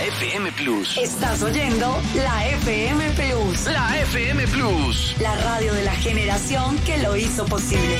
FM Plus. Estás oyendo la FM Plus. La FM Plus. La radio de la generación que lo hizo posible.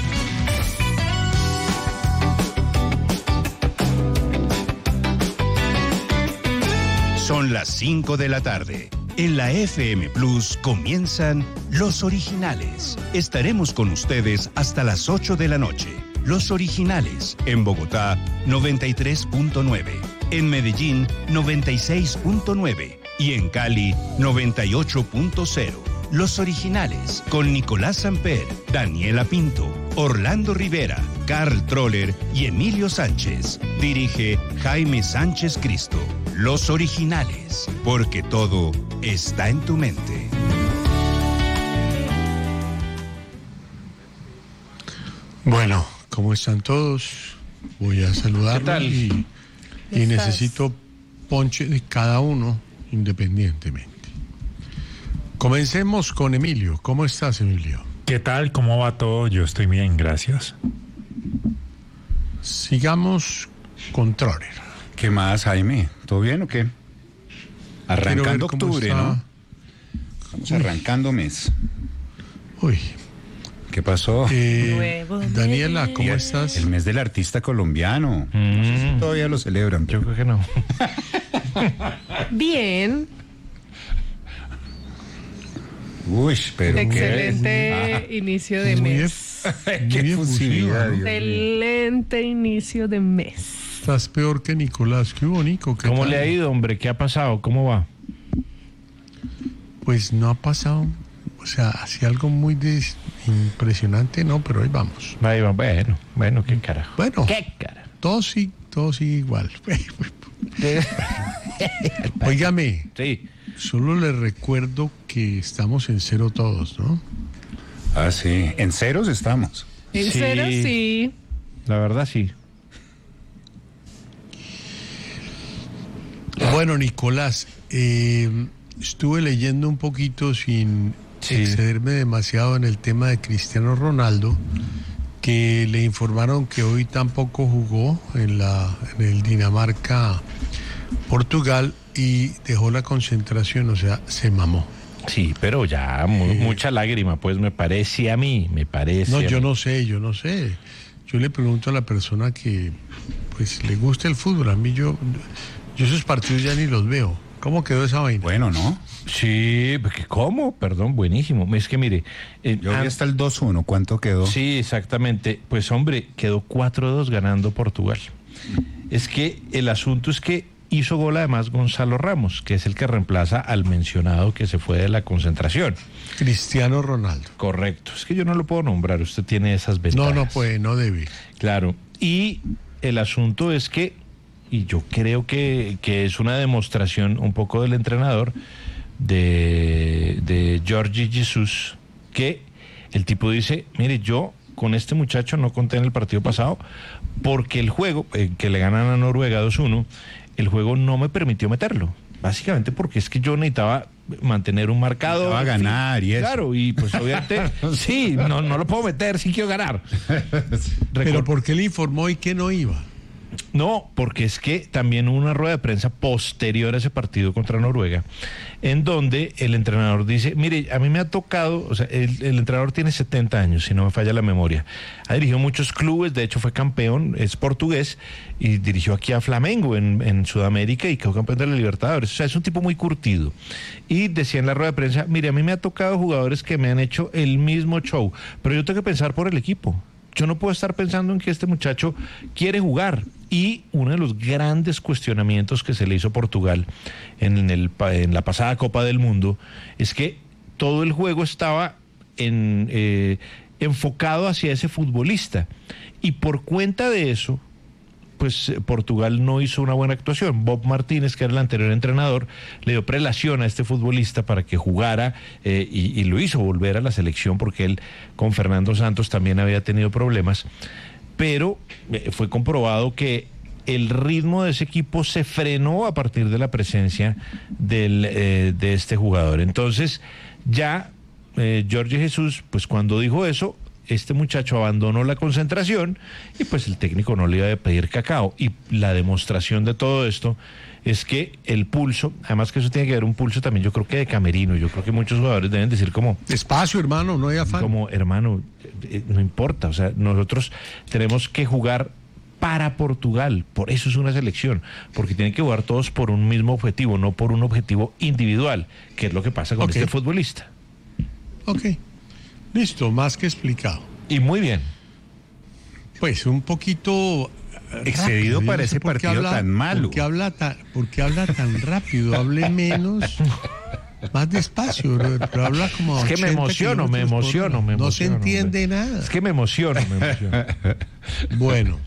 Son las 5 de la tarde. En la FM Plus comienzan Los Originales. Estaremos con ustedes hasta las 8 de la noche. Los Originales, en Bogotá, 93.9. En Medellín, 96.9. Y en Cali, 98.0. Los Originales, con Nicolás Samper, Daniela Pinto, Orlando Rivera, Carl Troller y Emilio Sánchez. Dirige Jaime Sánchez Cristo. Los Originales, porque todo está en tu mente. Bueno, ¿cómo están todos? Voy a saludarlos y necesito ponche de cada uno independientemente. Comencemos con Emilio. ¿Cómo estás, Emilio? ¿Qué tal? ¿Cómo va todo? Yo estoy bien, gracias. Sigamos con Troller. ¿Qué más, Jaime? ¿Todo bien o qué? Arrancando octubre, ¿no? Estamos arrancando mes. Uy. ¿Qué pasó? Daniela, ¿cómo estás? El mes del artista colombiano. No sé si todavía lo celebran. Yo creo que no. Bien. Uy, pero excelente inicio de mes. Qué efusividad, Dios mío. Excelente inicio de mes. Estás peor que Nicolás. ¿Qué hubo, Nico? ¿Cómo tal le ha ido, hombre? ¿Qué ha pasado? ¿Cómo va? Pues no ha pasado, o sea, hacía algo muy impresionante, no, pero ahí vamos. Ahí va, bueno, qué carajo. Bueno, qué carajo. Todo sigue igual. Óigame, sí. Solo les recuerdo que estamos en cero todos, ¿no? Ah, sí, en ceros estamos. En cero, sí. La verdad, sí. Bueno, Nicolás, estuve leyendo un poquito sin excederme demasiado en el tema de Cristiano Ronaldo, que le informaron que hoy tampoco jugó en el Dinamarca-Portugal y dejó la concentración, o sea, se mamó. Sí, pero ya mucha lágrima, pues me parece a mí. No, yo no sé. Yo le pregunto a la persona que pues le gusta el fútbol, a mí yo esos partidos ya ni los veo. ¿Cómo quedó esa vaina? Bueno, ¿no? Sí, ¿cómo? Perdón, buenísimo. Es que mire... yo vi hasta el 2-1, ¿cuánto quedó? Sí, exactamente. Pues hombre, quedó 4-2 ganando Portugal. Es que el asunto es que hizo gol además Gonzalo Ramos, que es el que reemplaza al mencionado que se fue de la concentración. Cristiano Ronaldo. Correcto. Es que yo no lo puedo nombrar, usted tiene esas ventajas. No puede, no debe. Claro. Y el asunto es que, y yo creo que es una demostración un poco del entrenador de Jorge Jesus, que el tipo dice, mire, yo con este muchacho no conté en el partido pasado porque el juego, que le ganan a Noruega 2-1, el juego no me permitió meterlo. Básicamente porque es que yo necesitaba mantener un marcado. Va a ganar y eso. Claro, y pues obviamente, sí, no lo puedo meter si quiero ganar. Pero ¿por qué le informó y que no iba? No, porque es que también hubo una rueda de prensa posterior a ese partido contra Noruega, en donde el entrenador dice, mire, a mí me ha tocado, o sea, el entrenador tiene 70 años, si no me falla la memoria, ha dirigido muchos clubes, de hecho fue campeón, es portugués, y dirigió aquí a Flamengo en Sudamérica y quedó campeón de la Libertadores, o sea, es un tipo muy curtido. Y decía en la rueda de prensa, mire, a mí me ha tocado jugadores que me han hecho el mismo show, pero yo tengo que pensar por el equipo. Yo no puedo estar pensando en que este muchacho quiere jugar. Y uno de los grandes cuestionamientos que se le hizo a Portugal en la pasada Copa del Mundo es que todo el juego estaba enfocado hacia ese futbolista. Y por cuenta de eso, pues Portugal no hizo una buena actuación. Bob Martínez, que era el anterior entrenador, le dio prelación a este futbolista para que jugara y lo hizo volver a la selección porque él con Fernando Santos también había tenido problemas. Pero fue comprobado que el ritmo de ese equipo se frenó a partir de la presencia de este jugador. Entonces ya Jorge Jesus, pues cuando dijo eso, este muchacho abandonó la concentración y pues el técnico no le iba a pedir cacao. Y la demostración de todo esto es que el pulso, además que eso tiene que ver un pulso también, yo creo que de camerino, yo creo que muchos jugadores deben decir como... Despacio, hermano, no hay afán. Como, hermano, no importa, o sea, nosotros tenemos que jugar para Portugal, por eso es una selección, porque tienen que jugar todos por un mismo objetivo, no por un objetivo individual, que es lo que pasa con este futbolista. Ok, listo, más que explicado. Y muy bien. Pues un poquito... excedido para ese partido tan malo. ¿Por qué habla tan rápido? Hable menos, más despacio, pero habla como... Es que me emociono. No se entiende nada. Es que me emociono. Bueno,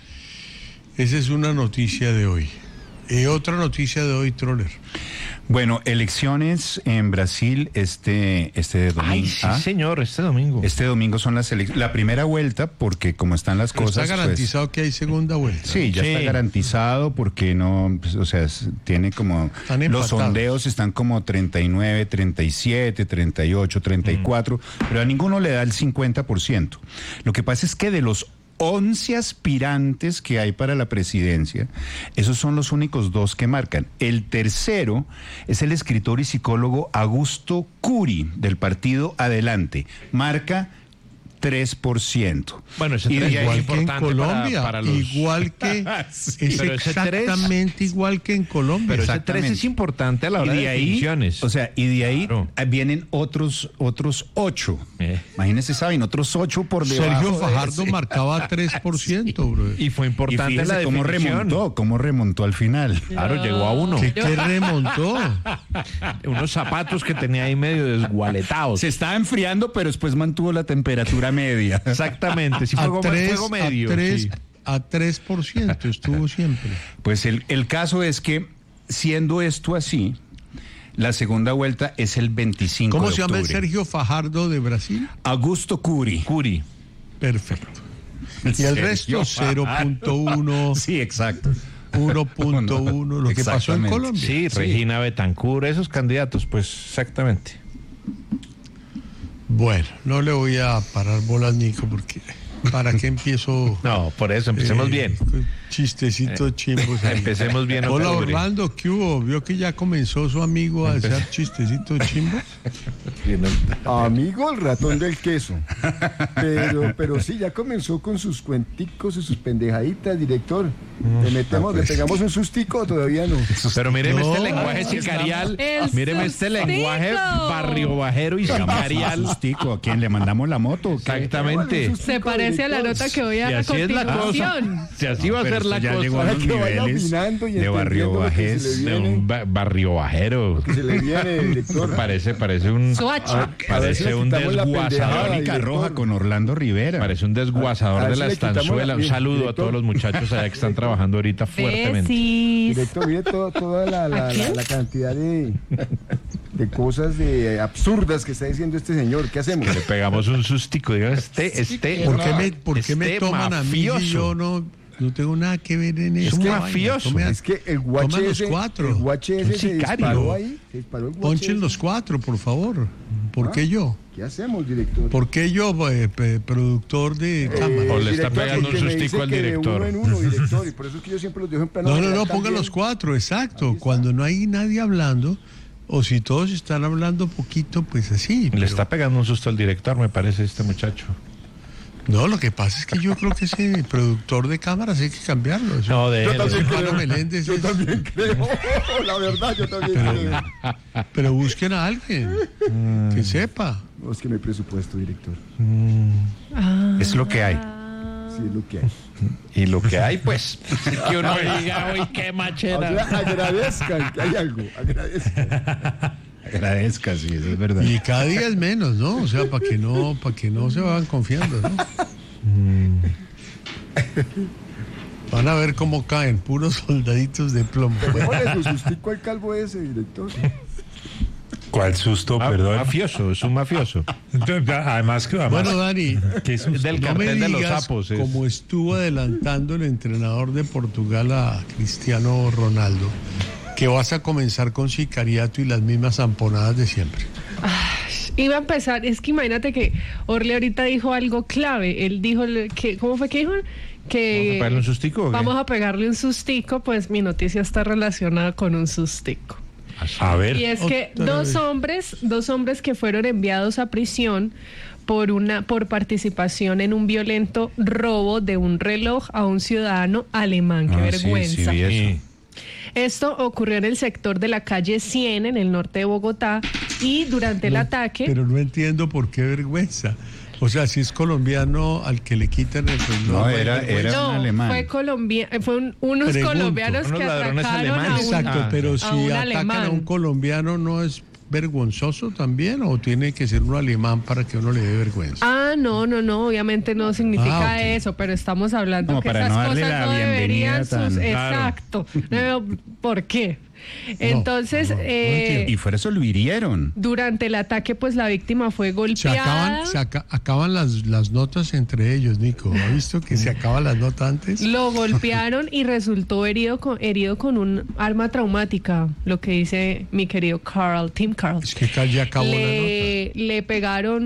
esa es una noticia de hoy. Otra noticia de hoy, Troller. Bueno, elecciones en Brasil este domingo. Ay, sí, señor, este domingo. Este domingo son las elecciones. La primera vuelta, porque como están las Pero cosas... está garantizado que hay segunda vuelta. Sí, ya está garantizado porque no, pues, o sea, tiene como... Los sondeos están como 39, 37, 38, 34, pero a ninguno le da el 50%. Lo que pasa es que de los 11 aspirantes que hay para la presidencia, esos son los únicos 2 que marcan. El tercero es el escritor y psicólogo Augusto Cury, del partido Adelante. Marca 3%. Bueno, ese 3 igual que en Colombia, para los... igual que sí, es exactamente igual que en Colombia. Pero ese 3 es importante a la hora de definiciones. O sea, y de ahí vienen otros 8. Imagínense, saben, otros 8 por debajo. Sergio Fajardo marcaba 3%, bro. Y fue importante la definición. Cómo remontó al final. Claro, llegó a 1. ¿Qué remontó? Unos zapatos que tenía ahí medio desgualetados. Se estaba enfriando, pero después mantuvo la temperatura media. Exactamente, sí, fuego medio. A 3% estuvo siempre. Pues el caso es que, siendo esto así, la segunda vuelta es el 25 de octubre. ¿Cómo se llama el Sergio Fajardo de Brasil? Augusto Cury. Perfecto. Y el resto, 0.1. Sí, exacto. 1.1, lo que pasó en Colombia. Sí, Regina Betancur, esos candidatos, pues exactamente. Bueno, no le voy a parar bolas, Nico, porque ¿para qué empiezo? No, por eso, empecemos bien. Chistecitos chimbos. Empecemos bien. Hola, Orlando, ¿qué hubo? ¿Vio que ya comenzó su amigo a hacer chistecitos chimbos? Amigo, el ratón del queso. Pero sí, ya comenzó con sus cuenticos y sus pendejaditas, director. Le pegamos un sustico, todavía no. Pero míreme este lenguaje sicarial. Míreme este lenguaje barrio bajero y sicarial. Sustico, ¿a quién le mandamos la moto? Exactamente. Se parece a la nota que voy a dar a continuación. Si así va a ser la ya cosa. llegó a los niveles de barrio bajés. De un barrio bajero. Que se le viene, director. Parece un... Parece un desguazador. Roja con Orlando Rivera. Parece un desguazador de la estanzuela. Un saludo a todos los muchachos allá que están trabajando ahorita fuertemente. Director, mire toda la cantidad de cosas absurdas que está diciendo este señor. ¿Qué hacemos? Le pegamos un sustico. Diga, ¿Por qué me toman mafioso. A mí y yo no tengo nada que ver en eso? Es un mafioso. Es que el guache ese se disparó ahí. Ponchen los 4, por favor. ¿Por qué yo? ¿Qué hacemos, director? ¿Por qué yo, productor de cámara? O le está pegando un sustico al director. De uno en uno, director, y por eso es que yo siempre los dejo en plano. No, pongan los 4, exacto. Cuando no hay nadie hablando, o si todos están hablando poquito, pues así. Le está pegando un susto al director, me parece, este muchacho. No, lo que pasa es que yo creo que ese productor de cámaras hay que cambiarlo. No, de él. Yo también creo. La verdad, yo también creo. Pero busquen a alguien que sepa. No, es que no hay presupuesto, director. Es lo que hay. Sí, es lo que hay. Y lo que hay, pues, que uno diga, uy, qué machera. O sea, agradezcan que hay algo, Agradezca, sí, eso es verdad. Y cada día es menos, ¿no? O sea, para que no se vayan confiando, ¿no? Van a ver cómo caen, puros soldaditos de plomo. Démosle su sustico al calvo ese, director. ¿Cuál susto, perdón? Mafioso, es un mafioso. Además, bueno, Dani, del cartel de los sapos. Como estuvo adelantando el entrenador de Portugal a Cristiano Ronaldo, que vas a comenzar con sicariato y las mismas zamponadas de siempre. Iba a empezar, es que imagínate que Orle ahorita dijo algo clave. Él dijo que, ¿cómo fue que dijo? Que ¿Vamos a pegarle un sustico? Vamos a pegarle un sustico, pues mi noticia está relacionada con un sustico. A ver. Y es que dos hombres que fueron enviados a prisión por participación en un violento robo de un reloj a un ciudadano alemán. Qué vergüenza. Sí, eso. Esto ocurrió en el sector de la calle 100, en el norte de Bogotá, y durante el ataque... Pero no entiendo por qué vergüenza. O sea, si es colombiano al que le quitan el reloj. No, era un alemán. Fue unos colombianos unos que ladrones atacaron alemanes. Exacto, pero si atacan alemán. a un colombiano, ¿no es vergonzoso también o tiene que ser un alemán para que uno le dé vergüenza? No, obviamente no significa ok. eso, pero estamos hablando Como que para esas no darle cosas la no bienvenida deberían tan- Exacto. No, ¿por qué? Entonces, no entiendo. Y fuera eso lo hirieron. durante el ataque, pues la víctima fue golpeada. Acaban las notas entre ellos, Nico. ¿Ha visto que se acaban las notas antes? Lo golpearon y resultó herido con un arma traumática, lo que dice mi querido Tim Carl. Es que ya acabó la nota. Le pegaron